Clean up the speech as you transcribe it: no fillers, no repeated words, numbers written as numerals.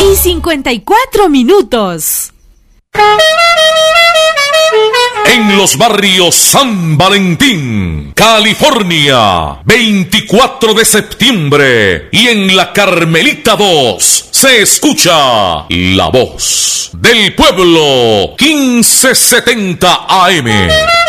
6:54. En los barrios San Valentín, California, 24 de septiembre, y en la Carmelita 2 se escucha la voz del pueblo, 1570 AM.